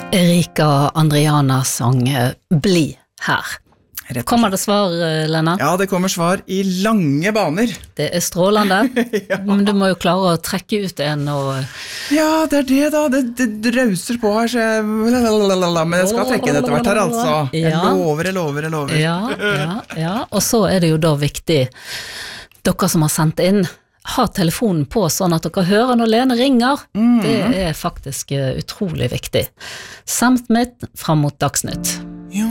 Erika Andriana-sang Bli her. Kommer det svar, Lena? Ja, det kommer svar I lange baner. Det strålende, Ja. Men du må jo klare å trekke ut en og... Ja, det det da, det rauser på her, så jeg... Men jeg skal trekke det etter hvert her, altså. Jeg lover. Ja, og så det jo da viktig, dere som har sendt inn, ha telefonen på sånn at dere hører når Lene ringer. Det faktisk utrolig viktig. Samt mitt fram mot Dagsnytt.